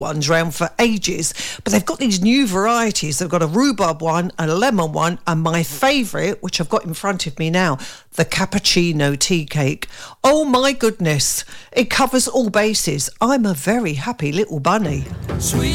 ones around for ages, but they've got these new varieties. They've got a rhubarb one, a lemon one, and my favourite, which I've got in front of me now, the cappuccino tea cake. Oh my goodness, it covers all bases. I'm a very happy little bunny. Sweet.